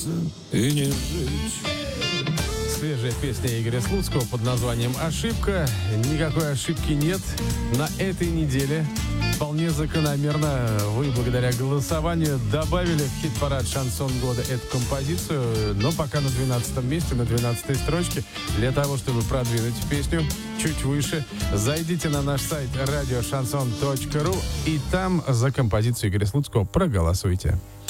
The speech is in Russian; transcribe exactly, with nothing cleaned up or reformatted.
И не жить. Свежая песня Игоря Слуцкого под названием «Ошибка». Никакой ошибки нет. На этой неделе вполне закономерно вы благодаря голосованию добавили в хит-парад «Шансон года» эту композицию, но пока на двенадцатом месте, на двенадцатой строчке. Для того, чтобы продвинуть песню чуть выше, зайдите на наш сайт радио шансон точка ру и там за композицию Игоря Слуцкого проголосуйте.